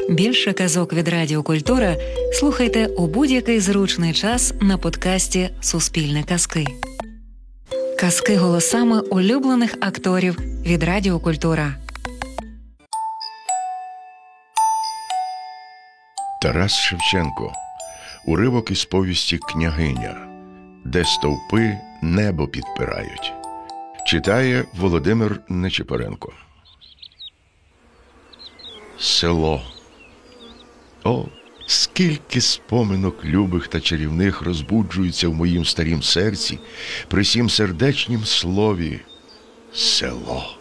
Більше казок від Радіо Культура слухайте у будь-який зручний час на подкасті «Суспільне казки». Казки голосами улюблених акторів від Радіо Культура. Тарас Шевченко. Уривок із повісті «Княгиня», де стовпи небо підпирають. Читає Володимир Нечипоренко. Село. О, скільки споминок любих та чарівних розбуджуються в моїм старім серці при сім сердечнім слові «село».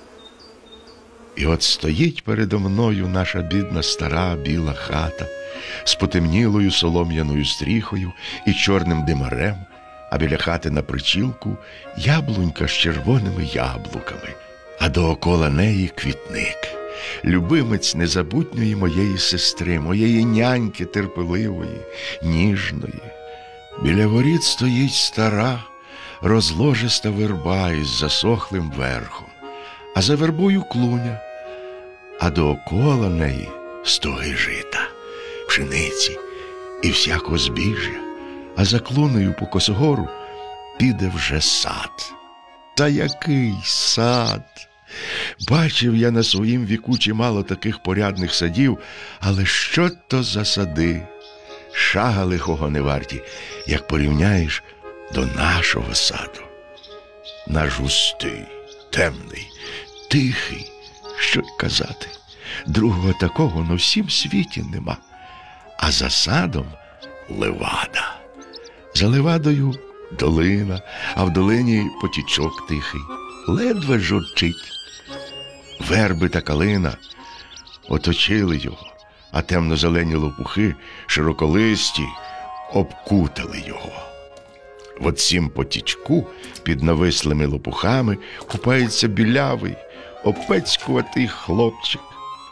І от стоїть передо мною наша бідна стара біла хата з потемнілою солом'яною стріхою і чорним димарем, а біля хати на причілку яблунька з червоними яблуками, а доокола неї квітник, любимець незабутньої моєї сестри, моєї няньки терпеливої, ніжної. Біля воріт стоїть стара, розложиста верба із засохлим верхом, а за вербою клуня, а доокола неї стоги жита, пшениці і всякого збіжжя, а за клунею по косогору піде вже сад. Та який сад! Бачив я на своїм віку чимало таких порядних садів, але що то за сади? Шага лихого не варті, як порівняєш до нашого саду. Наш густий, темний, тихий, що й казати. Другого такого на всім світі нема. А за садом левада. За левадою долина, а в долині потічок тихий. Ледве журчить. Верби та калина оточили його, а темно-зелені лопухи, широколисті, обкутали його. В оцім потічку під навислими лопухами купається білявий, опецькуватий хлопчик.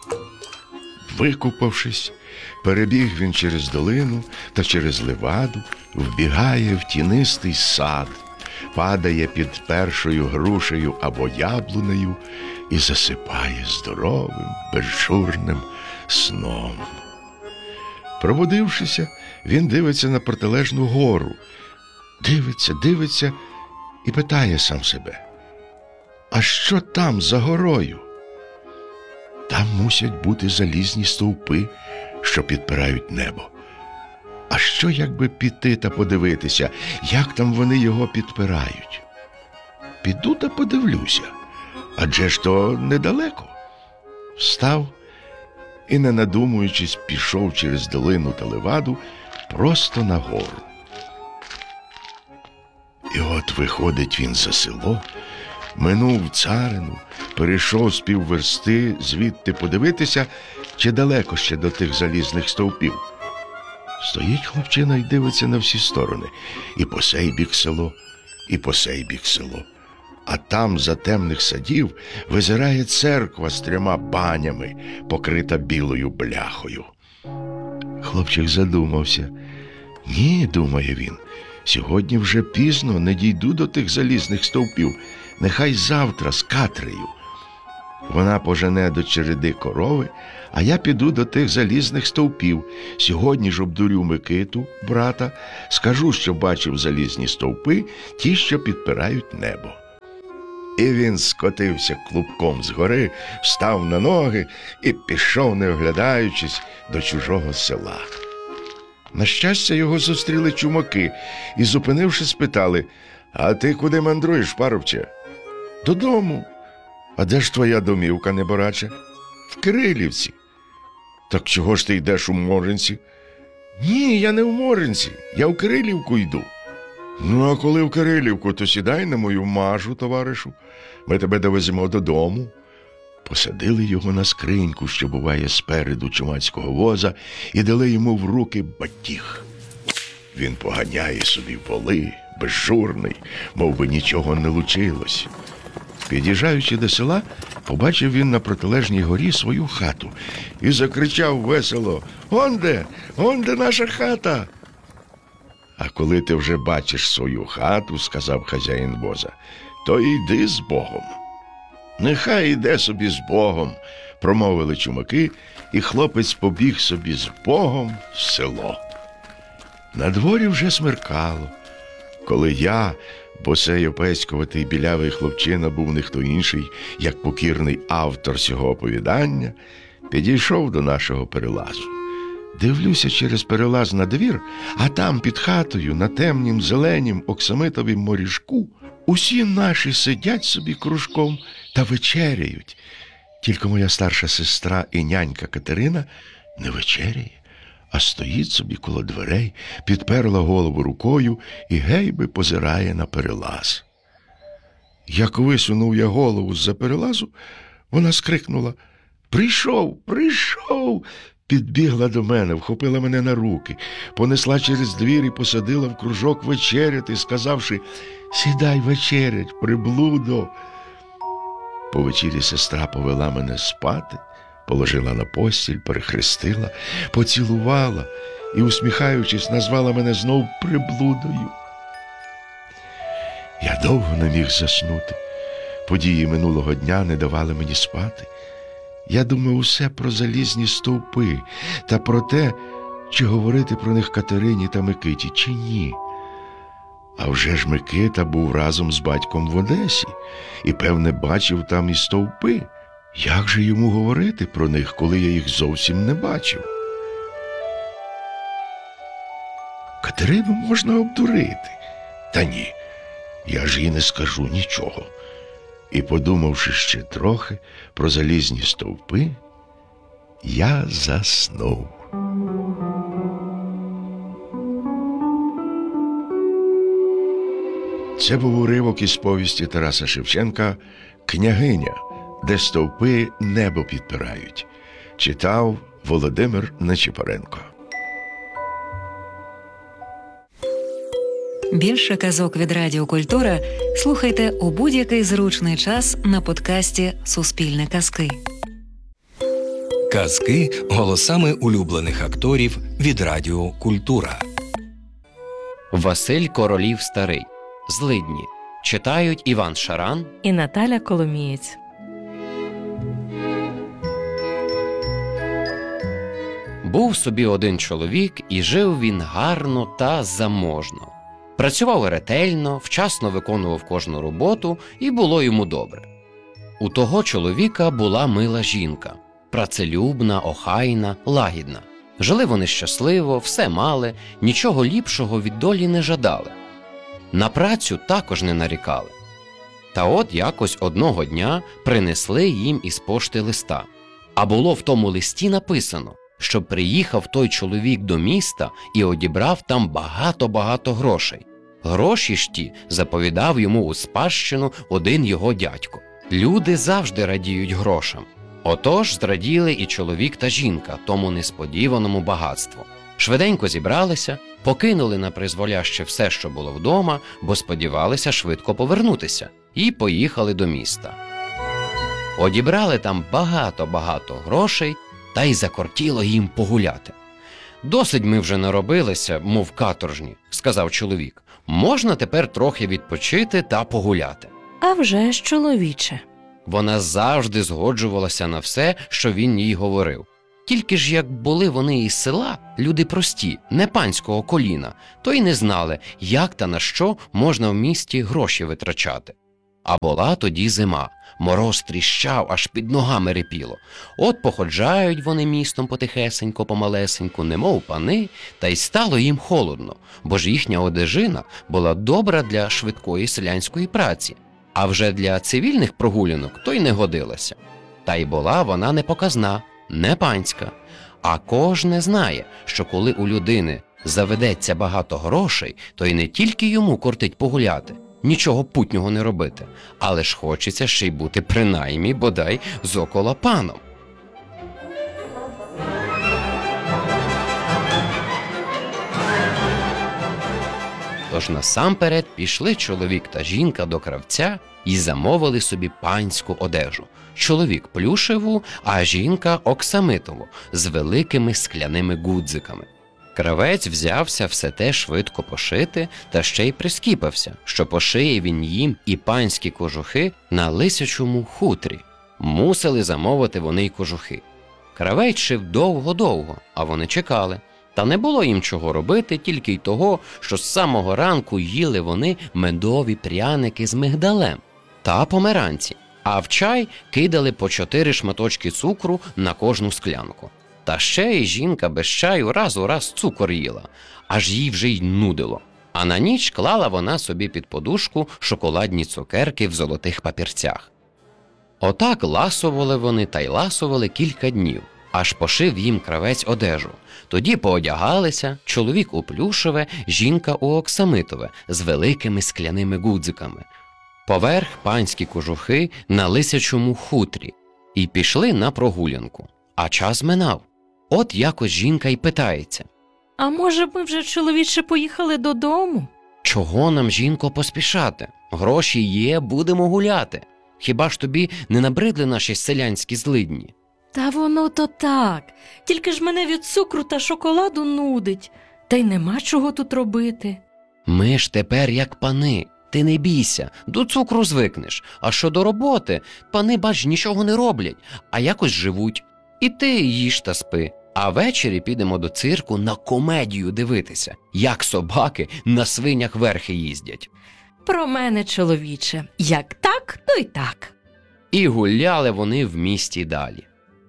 Викупавшись, перебіг він через долину та через леваду, вбігає в тінистий сад, падає під першою грушею або яблунею і засипає здоровим, безжурним сном. Пробудившися, він дивиться на протилежну гору, дивиться і питає сам себе: а що там за горою? Там мусять бути залізні стовпи, що підпирають небо. А що, якби піти та подивитися, як там вони його підпирають? Піду та подивлюся, адже ж то недалеко. Встав і, не надумуючись, пішов через долину та леваду просто на гору. І от виходить він за село, минув царину, перейшов з півверсти звідти подивитися, чи далеко ще до тих залізних стовпів. Стоїть хлопчина і дивиться на всі сторони. І по сей бік село, і по сей бік село. А там, за темних садів, визирає церква з 3 банями, покрита білою бляхою. Хлопчик задумався. Ні, думає він, сьогодні вже пізно, не дійду до тих залізних стовпів. Нехай завтра з Катрею. Вона пожене до череди корови, а я піду до тих залізних стовпів. Сьогодні ж обдурю Микиту, брата, скажу, що бачив залізні стовпи, ті, що підпирають небо. І він скотився клубком з гори, встав на ноги і пішов, не оглядаючись, до чужого села. На щастя, його зустріли чумаки і, зупинившись, спитали: а ти куди мандруєш, парубче? Додому. А де ж твоя домівка, небораче? В Кирилівці. Так чого ж ти йдеш у Моринці? Ні, я не в Моринці, я в Кирилівку йду. Ну, а коли в Кирилівку, то сідай на мою мажу, товаришу. Ми тебе довеземо додому. Посадили його на скриньку, що буває спереду чумацького воза, і дали йому в руки батіг. Він поганяє собі воли, безжурний, мов би нічого не лучилось. Під'їжджаючи до села, побачив він на протилежній горі свою хату і закричав весело: Он де наша хата!» «А коли ти вже бачиш свою хату, — сказав хазяїн воза, — то йди з Богом». «Нехай іде собі з Богом, промовили чумаки, і хлопець побіг собі з Богом в село. На дворі вже смеркало, коли я, босий опецькуватий білявий хлопчина, був не хто інший, як покірний автор цього оповідання, підійшов до нашого перелазу. Дивлюся через перелаз на двір, а там під хатою, на темнім зеленім оксамитовім моріжку, усі наші сидять собі кружком та вечеряють. Тільки моя старша сестра і нянька Катерина не вечеряє, а стоїть собі коло дверей, підперла голову рукою і гейби позирає на перелаз. Як висунув я голову з-за перелазу, вона скрикнула: «Прийшов! Прийшов!» Підбігла до мене, вхопила мене на руки, понесла через двір і посадила в кружок вечеряти, сказавши: «Сідай вечерять, приблудо!» По вечері сестра повела мене спати, положила на постіль, перехрестила, поцілувала і, усміхаючись, назвала мене знов приблудою. Я довго не міг заснути. Події минулого дня не давали мені спати. Я думав усе про залізні стовпи та про те, чи говорити про них Катерині та Микиті, чи ні. А вже ж Микита був разом з батьком в Одесі і, певне, бачив там і стовпи. Як же йому говорити про них, коли я їх зовсім не бачив? Катерину можна обдурити. Та ні, я ж їй не скажу нічого. І, подумавши ще трохи про залізні стовпи, я заснув. Це був уривок із повісті Тараса Шевченка «Княгиня, де стовпи небо підпирають». Читав Володимир Нечипоренко. Більше казок від Радіо Культура слухайте у будь-який зручний час на подкасті «Суспільне казки». Казки голосами улюблених акторів від Радіо Культура. Василь Королів Старий. Злидні. Читають Іван Шаран і Наталя Коломієць. Був собі один чоловік, і жив він гарно та заможно. Працював ретельно, вчасно виконував кожну роботу, і було йому добре. У того чоловіка була мила жінка, працелюбна, охайна, лагідна. Жили вони щасливо, все мали, нічого ліпшого від долі не жадали. На працю також не нарікали. Та от якось одного дня принесли їм із пошти листа. А було в тому листі написано, щоб приїхав той чоловік до міста і одібрав там багато-багато грошей. Гроші ж ті заповідав йому у спадщину один його дядько. Люди завжди радіють грошам. Отож зраділи і чоловік та жінка тому несподіваному багатству. Швиденько зібралися, покинули на призволяще все, що було вдома, бо сподівалися швидко повернутися, і поїхали до міста. Одібрали там багато-багато грошей, та й закортіло їм погуляти. «Досить ми вже наробилися, мов каторжні», – сказав чоловік. «Можна тепер трохи відпочити та погуляти». А вже ж, чоловіче. Вона завжди згоджувалася на все, що він їй говорив. Тільки ж як були вони із села, люди прості, не панського коліна, то й не знали, як та на що можна в місті гроші витрачати. А була тоді зима, мороз тріщав, аж під ногами рипіло. От походжають вони містом потихесенько, помалесеньку, немов пани, та й стало їм холодно, бо ж їхня одежина була добра для швидкої селянської праці, а вже для цивільних прогулянок то й не годилася. Та й була вона не показна, не панська. А кожне знає, що коли у людини заведеться багато грошей, то й не тільки йому кортить погуляти, нічого путнього не робити, але ж хочеться ще й бути принаймні, бодай, зокола паном. Тож насамперед пішли чоловік та жінка до кравця і замовили собі панську одежу. Чоловік плюшеву, а жінка оксамитову з великими скляними гудзиками. Кравець взявся все те швидко пошити, та ще й прискіпався, що пошиє він їм і панські кожухи на лисячому хутрі. Мусили замовити вони й кожухи. Кравець шив довго-довго, а вони чекали. Та не було їм чого робити, тільки й того, що з самого ранку їли вони медові пряники з мигдалем та померанці, а в чай кидали по 4 шматочки цукру на кожну склянку. Та ще й жінка без чаю раз у раз цукор їла, аж їй вже й нудило. А на ніч клала вона собі під подушку шоколадні цукерки в золотих папірцях. Отак ласували вони та й ласували кілька днів, аж пошив їм кравець одежу. Тоді поодягалися, чоловік у плюшеве, жінка у оксамитове з великими скляними гудзиками. Поверх панські кожухи на лисячому хутрі і пішли на прогулянку. А час минав. От якось жінка й питається: А може б ми вже, чоловіче, поїхали додому? чого нам, жінко, поспішати? Гроші є, будемо гуляти. Хіба ж тобі не набридли наші селянські злидні? Та воно то так. Тільки ж мене від цукру та шоколаду нудить. Та й нема чого тут робити. Ми ж тепер як пани. Ти не бійся, до цукру звикнеш. А що до роботи, пани, бач, нічого не роблять, а якось живуть. І ти їж та спи. А ввечері підемо до цирку на комедію дивитися, як собаки на свинях верхи їздять. Про мене, чоловіче, як так, то й так. І гуляли вони в місті далі.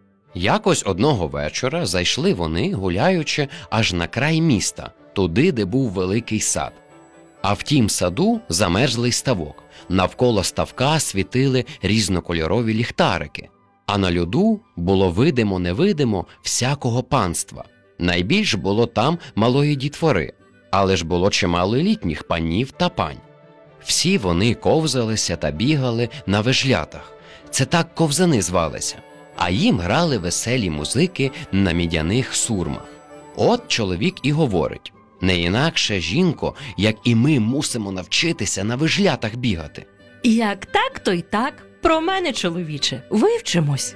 Якось одного вечора зайшли вони, гуляючи, аж на край міста, туди, де був великий сад. А в тім саду замерзлий ставок. Навколо ставка світили різнокольорові ліхтарики. А на льоду було видимо-невидимо всякого панства. Найбільш було там малої дітвори, але ж було чимало літніх панів та пань. Всі вони ковзалися та бігали на вежлятах. Це так ковзани звалися. А їм грали веселі музики на мідяних сурмах. От чоловік і говорить: не інакше, жінко, як і ми мусимо навчитися на вежлятах бігати. Як так, то й так. Про мене, чоловіче, вивчимось.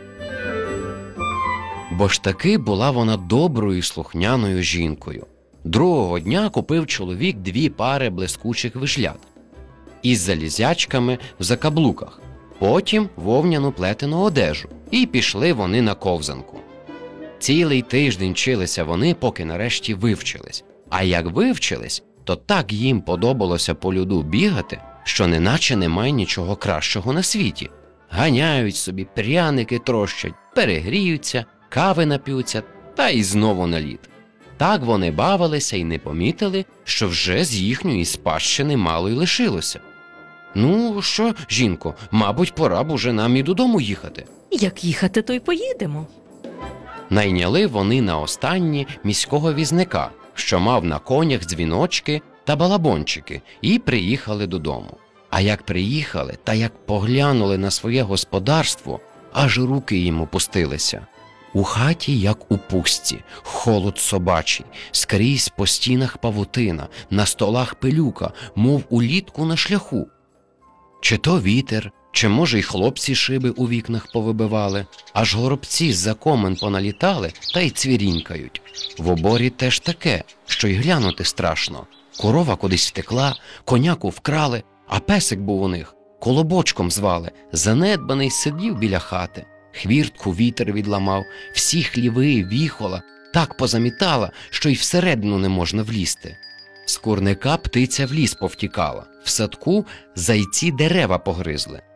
Бо ж таки була вона доброю і слухняною жінкою. Другого дня купив чоловік 2 пари блискучих вежлят із залізячками в закаблуках, потім вовняну плетену одежу, і пішли вони на ковзанку. Цілий тиждень вчилися вони, поки нарешті вивчились. А як вивчились, то так їм подобалося по льоду бігати, що неначе немає нічого кращого на світі. Ганяють собі, пряники трощать, перегріються, кави нап'ються та й знову на лід. Так вони бавилися й не помітили, що вже з їхньої спадщини мало й лишилося. Ну що, жінко, мабуть, пора б уже нам і додому їхати. Як їхати, то й поїдемо. Найняли вони на останнє міського візника, що мав на конях дзвіночки та балабончики, і приїхали додому. А як приїхали та як поглянули на своє господарство, аж руки їм опустилися. У хаті, як у пустці, холод собачий, скрізь по стінах павутина, на столах пилюка, мов улітку на шляху. Чи то вітер, чи, може, й хлопці шиби у вікнах повибивали, аж горобці з-за комен поналітали та й цвірінькають. В оборі теж таке, що й глянути страшно. Корова кудись втекла, коняку вкрали, а песик був у них, колобочком звали, занедбаний сидів біля хати. Хвіртку вітер відламав, всі хліви, віхола, так позамітала, що й всередину не можна влізти. З курника птиця в ліс повтікала, в садку зайці дерева погризли.